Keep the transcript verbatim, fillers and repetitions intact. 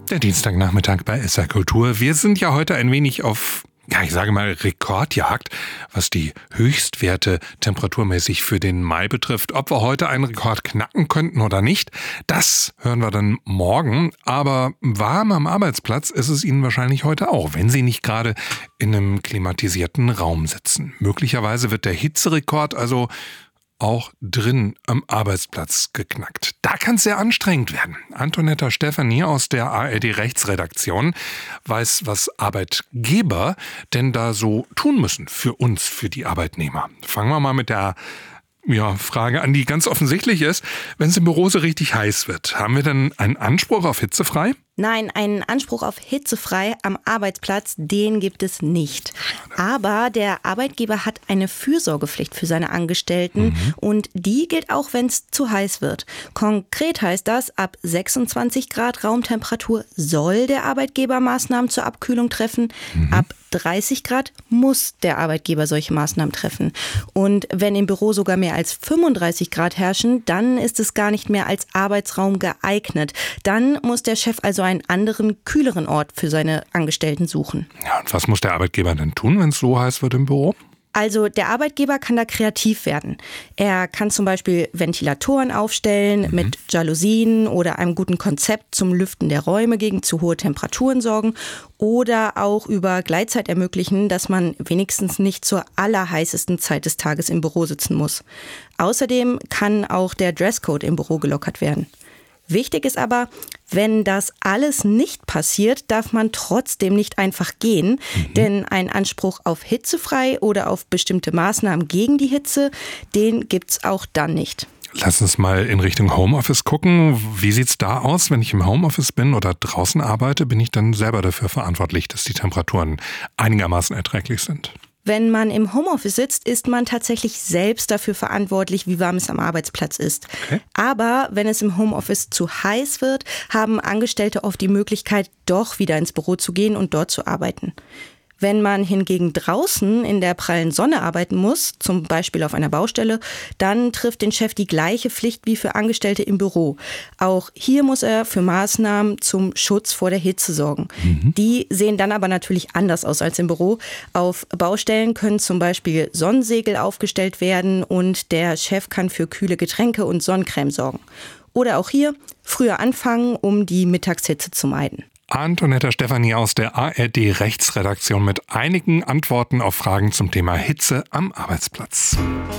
Der Dienstagnachmittag bei S R Kultur. Wir sind ja heute ein wenig auf, ja, ich sage mal, Rekordjagd, was die Höchstwerte temperaturmäßig für den Mai betrifft. Ob wir heute einen Rekord knacken könnten oder nicht, das hören wir dann morgen. Aber warm am Arbeitsplatz ist es Ihnen wahrscheinlich heute auch, wenn Sie nicht gerade in einem klimatisierten Raum sitzen. Möglicherweise wird der Hitzerekord also auch drin am Arbeitsplatz geknackt. Da kann es sehr anstrengend werden. Antonetta Stefanie aus der A R D-Rechtsredaktion weiß, was Arbeitgeber denn da so tun müssen für uns, für die Arbeitnehmer. Fangen wir mal mit der ja, Frage an, die ganz offensichtlich ist. Wenn es im Büro so richtig heiß wird, haben wir denn einen Anspruch auf hitzefrei? Nein, einen Anspruch auf hitzefrei am Arbeitsplatz, den gibt es nicht. Aber der Arbeitgeber hat eine Fürsorgepflicht für seine Angestellten mhm. und die gilt auch, wenn es zu heiß wird. Konkret heißt das, ab sechsundzwanzig Grad Raumtemperatur soll der Arbeitgeber Maßnahmen zur Abkühlung treffen. Mhm. Ab dreißig Grad muss der Arbeitgeber solche Maßnahmen treffen. Und wenn im Büro sogar mehr als fünfunddreißig Grad herrschen, dann ist es gar nicht mehr als Arbeitsraum geeignet. Dann muss der Chef also einen anderen, kühleren Ort für seine Angestellten suchen. Ja, und was muss der Arbeitgeber denn tun, wenn es so heiß wird im Büro? Also der Arbeitgeber kann da kreativ werden. Er kann zum Beispiel Ventilatoren aufstellen, mhm. mit Jalousien oder einem guten Konzept zum Lüften der Räume gegen zu hohe Temperaturen sorgen oder auch über Gleitzeit ermöglichen, dass man wenigstens nicht zur allerheißesten Zeit des Tages im Büro sitzen muss. Außerdem kann auch der Dresscode im Büro gelockert werden. Wichtig ist aber, wenn das alles nicht passiert, darf man trotzdem nicht einfach gehen. Mhm. Denn ein Anspruch auf hitzefrei oder auf bestimmte Maßnahmen gegen die Hitze, den gibt's auch dann nicht. Lass uns mal in Richtung Homeoffice gucken. Wie sieht's da aus, wenn ich im Homeoffice bin oder draußen arbeite? Bin ich dann selber dafür verantwortlich, dass die Temperaturen einigermaßen erträglich sind? Wenn man im Homeoffice sitzt, ist man tatsächlich selbst dafür verantwortlich, wie warm es am Arbeitsplatz ist. Okay. Aber wenn es im Homeoffice zu heiß wird, haben Angestellte oft die Möglichkeit, doch wieder ins Büro zu gehen und dort zu arbeiten. Wenn man hingegen draußen in der prallen Sonne arbeiten muss, zum Beispiel auf einer Baustelle, dann trifft den Chef die gleiche Pflicht wie für Angestellte im Büro. Auch hier muss er für Maßnahmen zum Schutz vor der Hitze sorgen. Mhm. Die sehen dann aber natürlich anders aus als im Büro. Auf Baustellen können zum Beispiel Sonnensegel aufgestellt werden und der Chef kann für kühle Getränke und Sonnencreme sorgen. Oder auch hier früher anfangen, um die Mittagshitze zu meiden. Antonetta Stefanie aus der A R D-Rechtsredaktion mit einigen Antworten auf Fragen zum Thema Hitze am Arbeitsplatz.